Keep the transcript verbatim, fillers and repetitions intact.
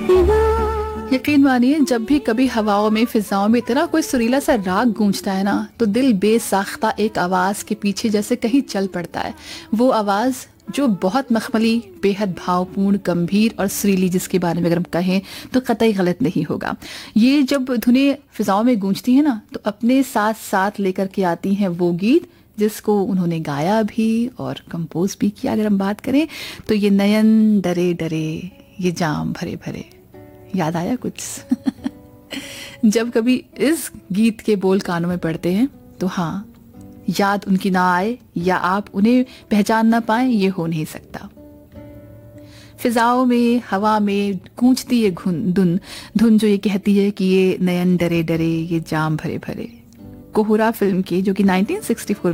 यकीन मानिए, जब भी कभी हवाओं में, फिजाओं में इतना कोई सुरीला सा राग गूंजता है ना, तो दिल बेसाख्ता एक आवाज के पीछे जैसे कहीं चल पड़ता है। वो आवाज जो बहुत मखमली, बेहद भावपूर्ण, गंभीर और सुरीली, जिसके बारे में अगर हम कहें तो कतई गलत नहीं होगा। ये जब धुनें फिजाओं में गूंजती हैं ना, तो अपने साथ साथ लेकर के आती हैं वो गीत जिसको उन्होंने गाया भी और कंपोज भी किया। अगर हम बात करें तो ये नयन डरे डरे, ये जाम भरे भरे, याद आया कुछ? जब कभी इस गीत के बोल कानों में पड़ते हैं तो हाँ, याद उनकी ना आए या आप उन्हें पहचान ना पाए, ये हो नहीं सकता। फिजाओं में, हवा में गूंजती ये धुन धुन जो ये कहती है कि ये नयन डरे डरे, ये जाम भरे भरे। कोहरा फिल्म की, जो कि नाइनटीन सिक्सटी फोर